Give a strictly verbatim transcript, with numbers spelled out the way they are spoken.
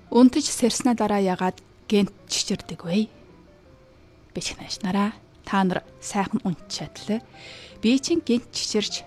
Унтаж сэрснэ дараа ягаад гэнт чичирдэг вэ? Бичгнэж нараа та нар сайхан унтчаадлаа. Би чинь гэнт чичирч